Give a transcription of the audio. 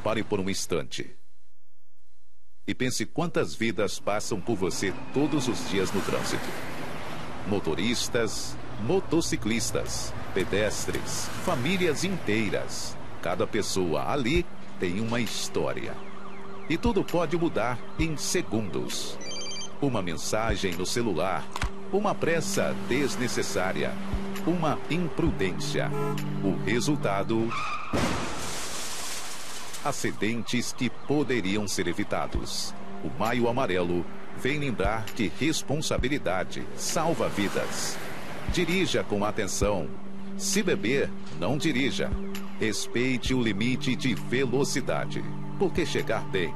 Pare por um instante e pense quantas vidas passam por você todos os dias no trânsito. Motoristas, motociclistas, pedestres, famílias inteiras. Cada pessoa ali tem uma história. E tudo pode mudar em segundos. Uma mensagem no celular, uma pressa desnecessária, uma imprudência. O resultado: acidentes que poderiam ser evitados. O Maio Amarelo vem lembrar que responsabilidade salva vidas. Dirija com atenção. Se beber, não dirija. Respeite o limite de velocidade, porque chegar bem